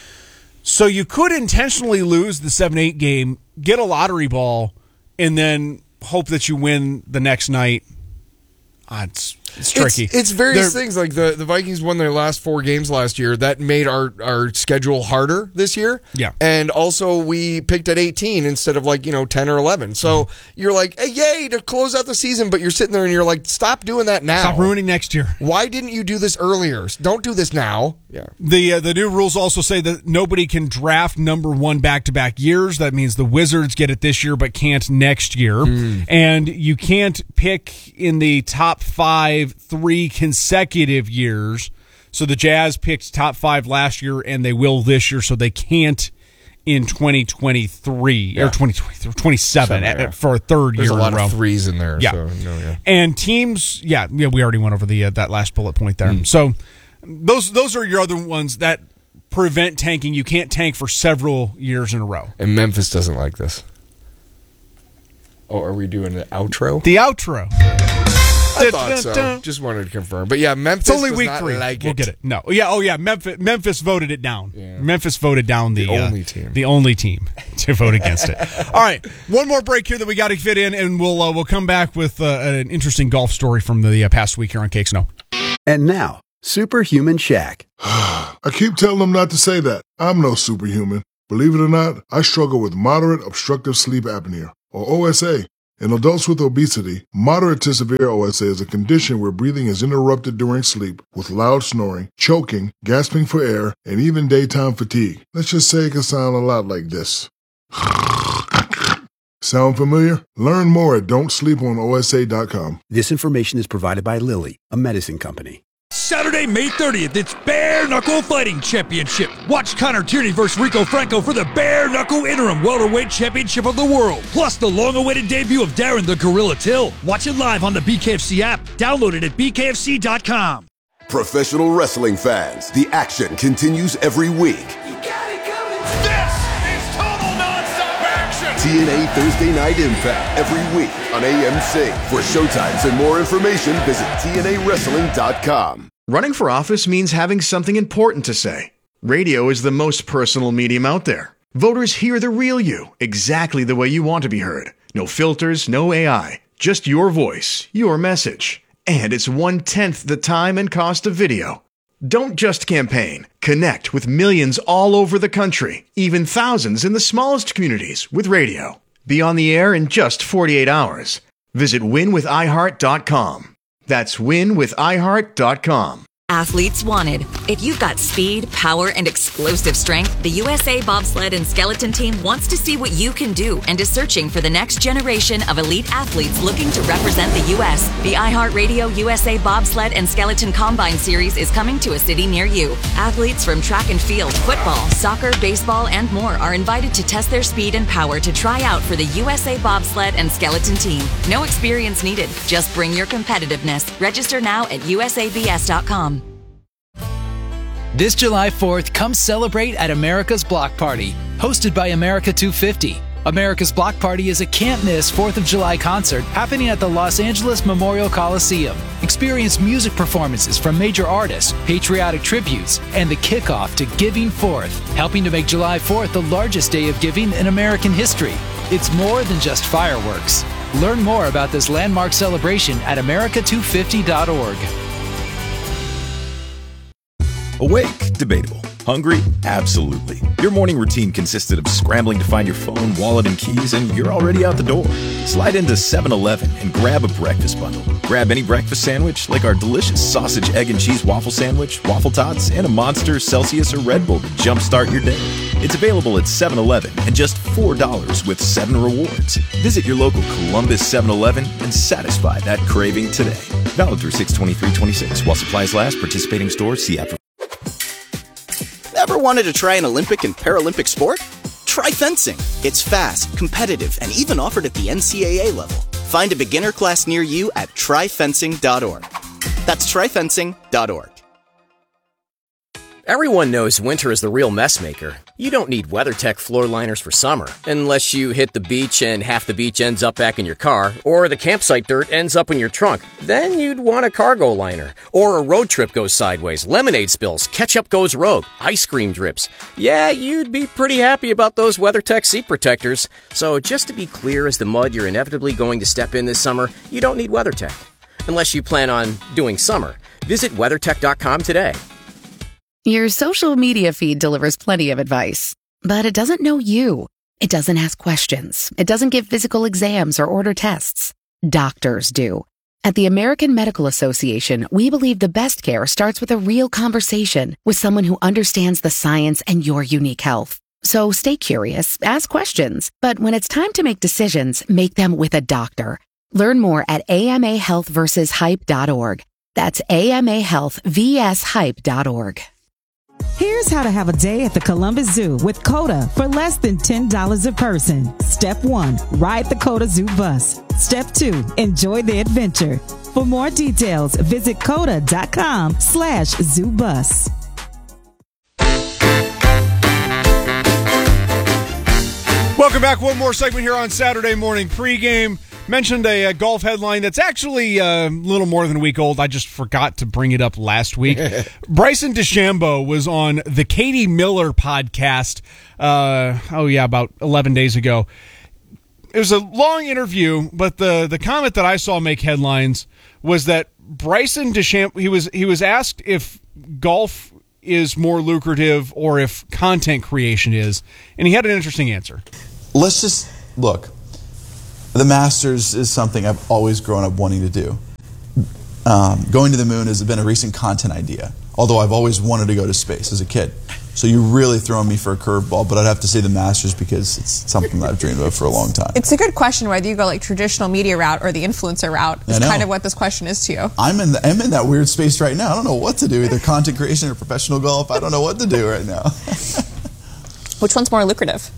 So you could intentionally lose the seven eight game, get a lottery ball, and then hope that you win the next night. Ah, it's, it's tricky. It's, it's various They're- things. Like the, the Vikings won their last four games last year. That made our, our schedule harder this year. Yeah. And also we picked at eighteen instead of like, you know, ten or eleven. So Mm-hmm. you're like, hey, yay, to close out the season. But you're sitting there and you're like, stop doing that now. Stop ruining next year. Why didn't you do this earlier? Don't do this now. Yeah. The uh, the new rules also say that nobody can draft number one back to back years. That means the Wizards get it this year but can't next year, and you can't pick in the top five three consecutive years. So the Jazz picked top five last year, and they will this year. So they can't in twenty twenty-three Yeah. or twenty twenty-seven Seven, at- yeah. for a third There's year a lot in a row. of threes in there. Yeah. So, no, yeah. And teams, yeah, yeah, we already went over the uh, that last bullet point there. Mm. So those those are your other ones that prevent tanking. You can't tank for several years in a row. And Memphis doesn't like this. Oh, are we doing the outro? The outro. I thought so. Just wanted to confirm. But yeah, Memphis It's only does week not three. like We'll it. get it. No. Yeah. Oh, yeah. Memphis, Memphis voted it down. Yeah. Memphis voted down the, The only uh, team. The only team to vote against it. All right. One more break here that we got to fit in, and we'll uh, we'll come back with uh, an interesting golf story from the uh, past week here on Cake Snow. And now, Superhuman Shaq. I keep telling them not to say that. I'm no superhuman. Believe it or not, I struggle with moderate obstructive sleep apnea, or O S A. In adults with obesity, moderate to severe O S A is a condition where breathing is interrupted during sleep with loud snoring, choking, gasping for air, and even daytime fatigue. Let's just say it can sound a lot like this. Sound familiar? Learn more at don't sleep on O S A dot com. This information is provided by Lilly, a medicine company. Saturday, May thirtieth, it's Bare Knuckle Fighting Championship. Watch Connor Tierney versus Rico Franco for the Bare Knuckle Interim Welterweight Championship of the World. Plus the long-awaited debut of Darren the Gorilla Till. Watch it live on the B K F C app. Download it at B K F C dot com. Professional wrestling fans, the action continues every week. This is total nonstop action. T N A Thursday Night Impact every week on A M C. For showtimes and more information, visit T N A wrestling dot com. Running for office means having something important to say. Radio is the most personal medium out there. Voters hear the real you, exactly the way you want to be heard. No filters, no A I. Just your voice, your message. And it's one-tenth the time and cost of video. Don't just campaign. Connect with millions all over the country, even thousands in the smallest communities with radio. Be on the air in just forty-eight hours. Visit win with i heart dot com. That's win with i heart dot com. Athletes wanted. If you've got speed, power, and explosive strength, the U S A Bobsled and Skeleton Team wants to see what you can do and is searching for the next generation of elite athletes looking to represent the U S. The iHeartRadio U S A Bobsled and Skeleton Combine Series is coming to a city near you. Athletes from track and field, football, soccer, baseball, and more are invited to test their speed and power to try out for the U S A Bobsled and Skeleton Team. No experience needed. Just bring your competitiveness. Register now at U S A B S dot com. This July fourth, come celebrate at America's Block Party, hosted by America two fifty. America's Block Party is a can't-miss fourth of July concert happening at the Los Angeles Memorial Coliseum. Experience music performances from major artists, patriotic tributes, and the kickoff to Giving Forth, helping to make July fourth the largest day of giving in American history. It's more than just fireworks. Learn more about this landmark celebration at America two fifty dot org. Awake? Debatable. Hungry? Absolutely. Your morning routine consisted of scrambling to find your phone, wallet, and keys, and you're already out the door. Slide into seven eleven and grab a breakfast bundle. Grab any breakfast sandwich, like our delicious sausage, egg, and cheese waffle sandwich, waffle tots, and a Monster, Celsius, or Red Bull to jumpstart your day. It's available at seven eleven and just four dollars with seven rewards. Visit your local Columbus seven eleven and satisfy that craving today. Valid through six twenty-three twenty-six. While supplies last, participating stores, see app for... Ever wanted to try an Olympic and Paralympic sport? Try fencing. It's fast, competitive, and even offered at the N C A A level. Find a beginner class near you at try fencing dot org. That's try fencing dot org. Everyone knows winter is the real mess maker. You don't need WeatherTech floor liners for summer, unless you hit the beach and half the beach ends up back in your car, or the campsite dirt ends up in your trunk. Then you'd want a cargo liner. Or a road trip goes sideways, lemonade spills, ketchup goes rogue, ice cream drips. Yeah, you'd be pretty happy about those WeatherTech seat protectors. So just to be clear as the mud you're inevitably going to step in this summer, you don't need WeatherTech. Unless you plan on doing summer. Visit weathertech dot com today. Your social media feed delivers plenty of advice, but it doesn't know you. It doesn't ask questions. It doesn't give physical exams or order tests. Doctors do. At the American Medical Association, we believe the best care starts with a real conversation with someone who understands the science and your unique health. So stay curious, ask questions, but when it's time to make decisions, make them with a doctor. Learn more at A M A health versus hype dot org. That's A M A health versus hype dot org. Here's how to have a day at the Columbus Zoo with COTA for less than ten dollars a person. Step one, ride the COTA Zoo bus. Step two, enjoy the adventure. For more details, visit coda dot com slash zoo bus. Welcome back. One more segment here on Saturday morning pregame. Mentioned a, a golf headline that's actually uh, a little more than a week old. I just forgot to bring it up last week. Bryson DeChambeau was on the Katie Miller podcast. Uh, oh yeah, about eleven days ago. It was a long interview, but the the comment that I saw make headlines was that Bryson DeChambeau, he was he was asked if golf is more lucrative or if content creation is, and he had an interesting answer. Let's just look. The Masters is something I've always grown up wanting to do. Um, going to the moon has been a recent content idea, although I've always wanted to go to space as a kid. So you're really throwing me for a curveball, but I'd have to say the Masters because it's something that I've dreamed of for a long time. It's a good question whether you go like traditional media route or the influencer route. Is kind of what this question is to you. I'm in, the, I'm in that weird space right now. I don't know what to do, either content creation or professional golf. I don't know what to do right now. Which one's more lucrative?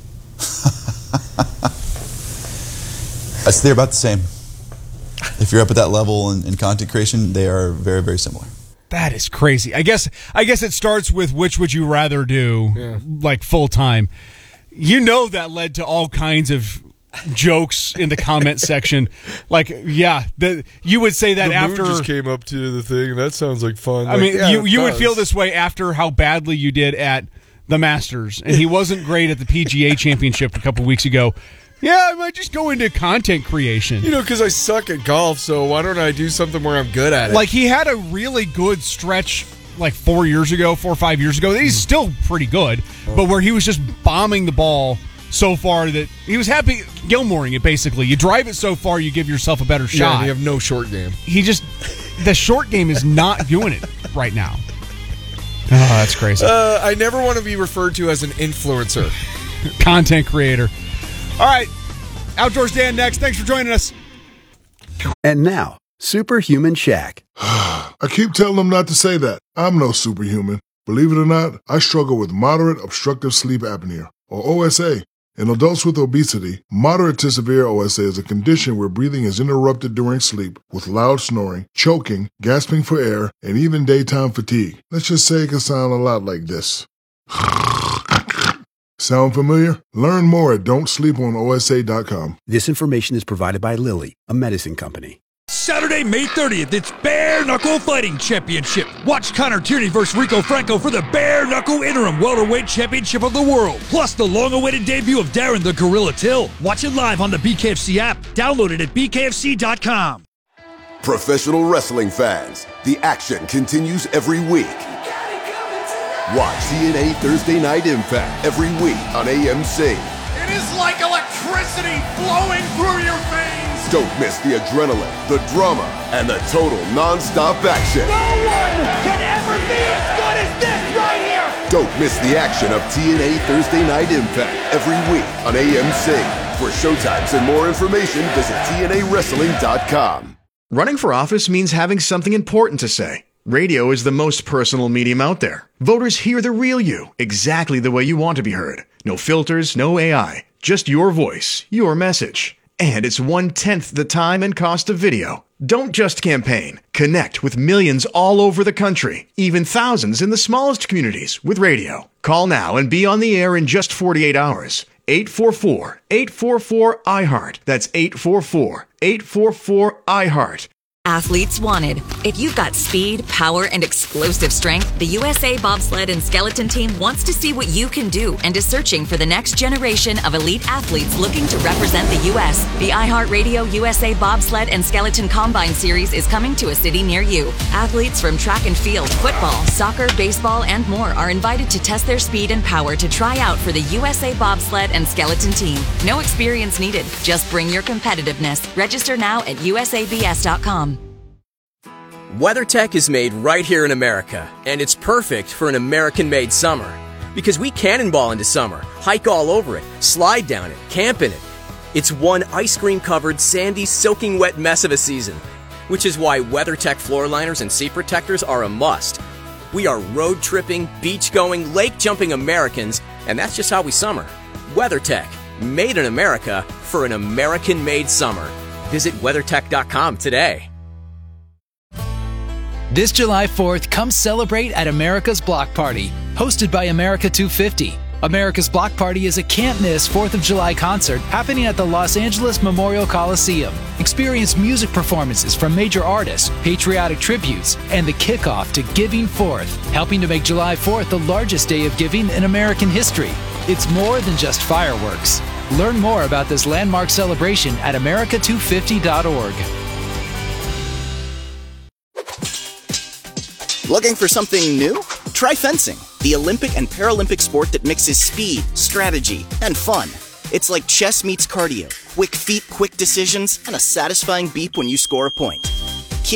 They're about the same. If you're up at that level in, in content creation, they are very, very similar. That is crazy. I guess I guess it starts with which would you rather do, yeah. like full time. You know that led to all kinds of jokes in the comment section. Like, yeah, the, you would say that the after moon just came up to the thing. That sounds like fun. I like, mean, yeah, you you would does. feel this way after how badly you did at the Masters, and he wasn't great at the P G A Championship a couple weeks ago. Yeah, I might just go into content creation. You know, because I suck at golf, so why don't I do something where I'm good at it? Like, he had a really good stretch like four years ago, four or five years ago. He's still pretty good, but where he was just bombing the ball so far that he was happy Gilmoring it, basically. You drive it so far, you give yourself a better shot. Yeah, and you have no short game. He just, the short game is not doing it right now. Oh, that's crazy. Uh, I never want to be referred to as an influencer. Content creator. All right, Outdoors Dan next. Thanks for joining us. And now, Superhuman Shaq. I keep telling them not to say that. I'm no superhuman. Believe it or not, I struggle with moderate obstructive sleep apnea, or O S A. In adults with obesity, moderate to severe O S A is a condition where breathing is interrupted during sleep with loud snoring, choking, gasping for air, and even daytime fatigue. Let's just say it can sound a lot like this. Sound familiar? Learn more at don't sleep on O S A dot com. This information is provided by Lilly, a medicine company. Saturday, May thirtieth, it's Bare Knuckle Fighting Championship. Watch Connor Tierney versus Rico Franco for the Bare Knuckle Interim Welterweight Championship of the World. Plus the long-awaited debut of Darren the Gorilla Till. Watch it live on the B K F C app. Download it at B K F C dot com. Professional wrestling fans, the action continues every week. Watch T N A Thursday Night Impact every week on A M C. It is like electricity flowing through your veins. Don't miss the adrenaline, the drama, and the total non-stop action. No one can ever be as good as this right here. Don't miss the action of T N A Thursday Night Impact every week on A M C. For showtimes and more information, visit T N A wrestling dot com. Running for office means having something important to say. Radio is the most personal medium out there. Voters hear the real you, exactly the way you want to be heard. No filters, no A I, just your voice, your message. And it's one-tenth the time and cost of video. Don't just campaign. Connect with millions all over the country, even thousands in the smallest communities with radio. Call now and be on the air in just forty-eight hours. eight four four, eight four four, I heart. That's eight four four, eight four four, I heart. Athletes wanted. If you've got speed, power, and explosive strength, the U S A Bobsled and Skeleton Team wants to see what you can do and is searching for the next generation of elite athletes looking to represent the U S The iHeartRadio U S A Bobsled and Skeleton Combine Series is coming to a city near you. Athletes from track and field, football, soccer, baseball, and more are invited to test their speed and power to try out for the U S A Bobsled and Skeleton Team. No experience needed. Just bring your competitiveness. Register now at U S A B S dot com. WeatherTech is made right here in America, and it's perfect for an American-made summer. Because we cannonball into summer, hike all over it, slide down it, camp in it. It's one ice cream-covered, sandy, soaking wet mess of a season, which is why WeatherTech floor liners and seat protectors are a must. We are road-tripping, beach-going, lake-jumping Americans, and that's just how we summer. WeatherTech, made in America for an American-made summer. Visit WeatherTech dot com today. This July fourth, come celebrate at America's Block Party, hosted by America two fifty. America's Block Party is a can't-miss fourth of July concert happening at the Los Angeles Memorial Coliseum. Experience music performances from major artists, patriotic tributes, and the kickoff to Giving Fourth, helping to make July fourth the largest day of giving in American history. It's more than just fireworks. Learn more about this landmark celebration at America two fifty dot org. Looking for something new? Try fencing, the Olympic and Paralympic sport that mixes speed, strategy, and fun. It's like chess meets cardio. Quick feet, quick decisions, and a satisfying beep when you score a point.